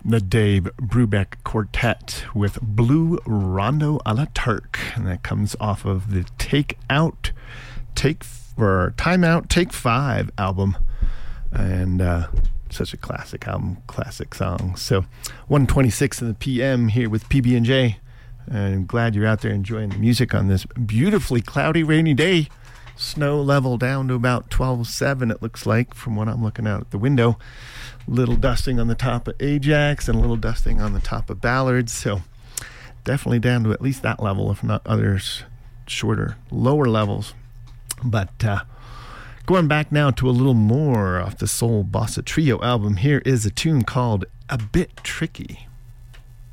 The Dave Brubeck Quartet with Blue Rondo a la Turk, and that comes off of the Time Out, Take 5 album, and such a classic album, classic song. So 1:26 in the PM here with PB&J, and I'm glad you're out there enjoying the music on this beautifully cloudy, rainy day. Snow level down to about 12.7, it looks like, from what I'm looking out at the window. Little dusting on the top of Ajax and a little dusting on the top of Ballard. So definitely down to at least that level, if not others shorter, lower levels. But going back now to a little more off the Soul Bossa Trio album, here is a tune called A Bit Tricky.